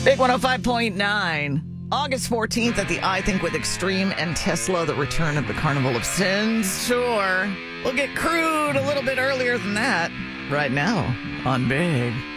Big 105.9. August 14th at the I Think with Extreme and Tesla, the return of the Carnival of Sins. Sure, we'll get crude a little bit earlier than that right now on Big